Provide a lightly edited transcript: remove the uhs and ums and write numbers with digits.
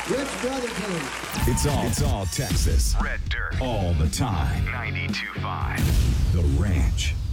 Rich Brotherton. It's all Texas. Red Dirt. All the time. 92.5. The Ranch.